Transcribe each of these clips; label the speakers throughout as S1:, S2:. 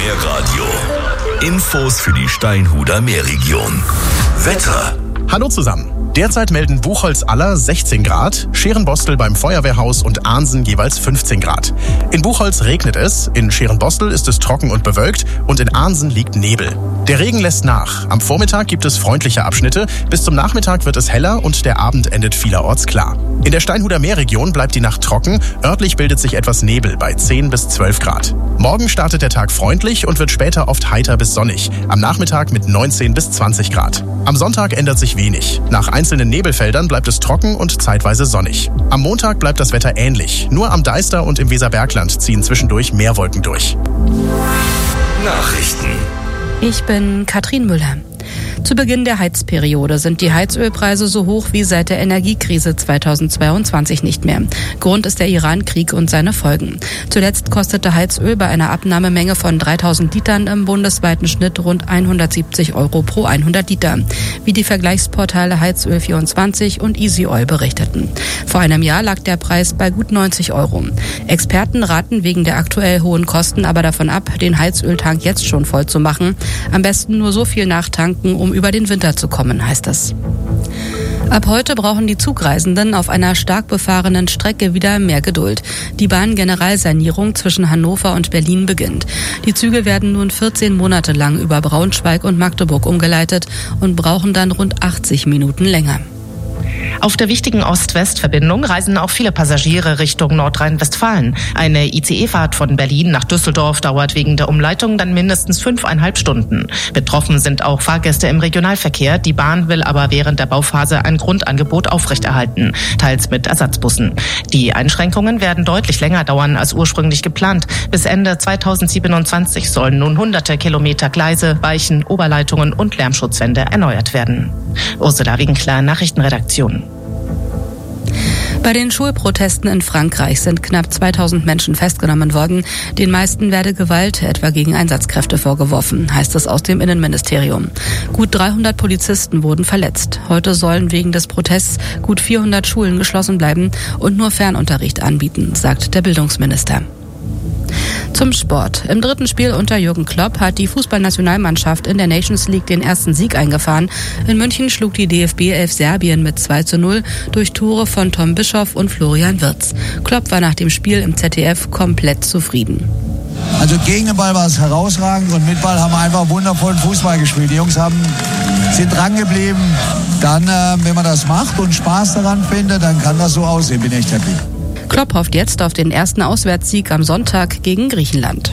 S1: Meerradio. Infos für die Steinhuder Meerregion. Wetter.
S2: Hallo zusammen. Derzeit melden Buchholz-Aller 16 Grad, Scherenbostel beim Feuerwehrhaus und Ahnsen jeweils 15 Grad. In Buchholz regnet es, in Scherenbostel ist es trocken und bewölkt und in Ahnsen liegt Nebel. Der Regen lässt nach. Am Vormittag gibt es freundliche Abschnitte, bis zum Nachmittag wird es heller und der Abend endet vielerorts klar. In der Steinhuder Meerregion bleibt die Nacht trocken, örtlich bildet sich etwas Nebel bei 10 bis 12 Grad. Morgen startet der Tag freundlich und wird später oft heiter bis sonnig, am Nachmittag mit 19 bis 20 Grad. Am Sonntag ändert sich wenig. Nach einzelnen Nebelfeldern bleibt es trocken und zeitweise sonnig. Am Montag bleibt das Wetter ähnlich. Nur am Deister und im Weserbergland ziehen zwischendurch Meerwolken durch.
S1: Nachrichten.
S3: Ich bin Katrin Müller. Zu Beginn der Heizperiode sind die Heizölpreise so hoch wie seit der Energiekrise 2022 nicht mehr. Grund ist der Iran-Krieg und seine Folgen. Zuletzt kostete Heizöl bei einer Abnahmemenge von 3000 Litern im bundesweiten Schnitt rund 170 € pro 100 Liter, wie die Vergleichsportale Heizöl24 und EasyOil berichteten. Vor einem Jahr lag der Preis bei gut 90 €. Experten raten wegen der aktuell hohen Kosten aber davon ab, den Heizöltank jetzt schon voll zu machen. Am besten nur so viel nachtanken, um über den Winter zu kommen, heißt es. Ab heute brauchen die Zugreisenden auf einer stark befahrenen Strecke wieder mehr Geduld. Die Bahngeneralsanierung zwischen Hannover und Berlin beginnt. Die Züge werden nun 14 Monate lang über Braunschweig und Magdeburg umgeleitet und brauchen dann rund 80 Minuten länger.
S4: Auf der wichtigen Ost-West-Verbindung reisen auch viele Passagiere Richtung Nordrhein-Westfalen. Eine ICE-Fahrt von Berlin nach Düsseldorf dauert wegen der Umleitung dann mindestens 5,5 Stunden. Betroffen sind auch Fahrgäste im Regionalverkehr. Die Bahn will aber während der Bauphase ein Grundangebot aufrechterhalten, teils mit Ersatzbussen. Die Einschränkungen werden deutlich länger dauern als ursprünglich geplant. Bis Ende 2027 sollen nun hunderte Kilometer Gleise, Weichen, Oberleitungen und Lärmschutzwände erneuert werden. Ursula Winkler, Nachrichtenredaktion.
S3: Bei den Schulprotesten in Frankreich sind knapp 2000 Menschen festgenommen worden. Den meisten werde Gewalt, etwa gegen Einsatzkräfte, vorgeworfen, heißt es aus dem Innenministerium. Gut 300 Polizisten wurden verletzt. Heute sollen wegen des Protests gut 400 Schulen geschlossen bleiben und nur Fernunterricht anbieten, sagt der Bildungsminister. Zum Sport. Im dritten Spiel unter Jürgen Klopp hat die Fußballnationalmannschaft in der Nations League den ersten Sieg eingefahren. In München schlug die DFB 11 Serbien mit 2:0 durch Tore von Tom Bischoff und Florian Wirtz. Klopp war nach dem Spiel im ZDF komplett zufrieden.
S5: Also gegen den Ball war es herausragend und mit Ball haben wir einfach wundervollen Fußball gespielt. Die Jungs sind dran geblieben. Dann, wenn man das macht und Spaß daran findet, dann kann das so aussehen. Bin echt happy.
S3: Klopp hofft jetzt auf den ersten Auswärtssieg am Sonntag gegen Griechenland.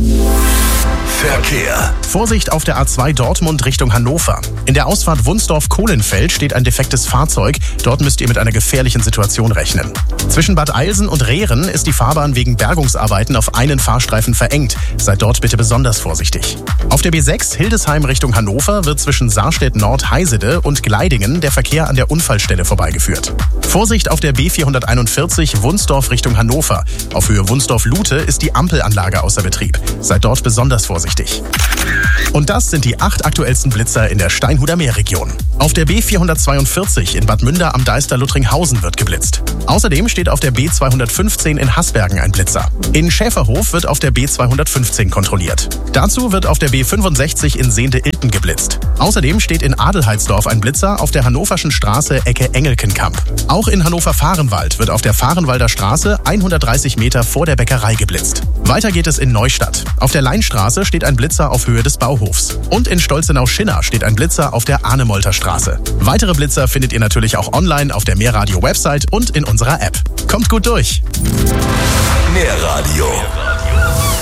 S1: Verkehr.
S2: Vorsicht auf der A2 Dortmund Richtung Hannover. In der Ausfahrt Wunsdorf-Kohlenfeld steht ein defektes Fahrzeug. Dort müsst ihr mit einer gefährlichen Situation rechnen. Zwischen Bad Eilsen und Rehren ist die Fahrbahn wegen Bergungsarbeiten auf einen Fahrstreifen verengt. Seid dort bitte besonders vorsichtig. Auf der B6 Hildesheim Richtung Hannover wird zwischen Saarstedt-Nord-Heisede und Gleidingen der Verkehr an der Unfallstelle vorbeigeführt. Vorsicht auf der B441 Wunsdorf Richtung Hannover. Auf Höhe Wunsdorf-Lute ist die Ampelanlage außer Betrieb. Seid dort besonders vorsichtig. Und das sind die 8 aktuellsten Blitzer in der Steinhuder Meerregion. Auf der B442 in Bad Münder am Deister-Luttringhausen wird geblitzt. Außerdem steht auf der B215 in Haßbergen ein Blitzer. In Schäferhof wird auf der B215 kontrolliert. Dazu wird auf der B65 in Sehnde-Ilten geblitzt. Außerdem steht in Adelheidsdorf ein Blitzer auf der Hannoverschen Straße Ecke Engelkenkamp. Auch in Hannover-Fahrenwald wird auf der Fahrenwalder Straße 130 Meter vor der Bäckerei geblitzt. Weiter geht es in Neustadt. Auf der Leinstraße steht ein Blitzer auf Höhe des Bauhofs. Und in Stolzenau-Schinner steht ein Blitzer auf der Arnemolter Straße. Weitere Blitzer findet ihr natürlich auch online auf der Meerradio-Website und in unserer App. Kommt gut durch!
S1: Meerradio.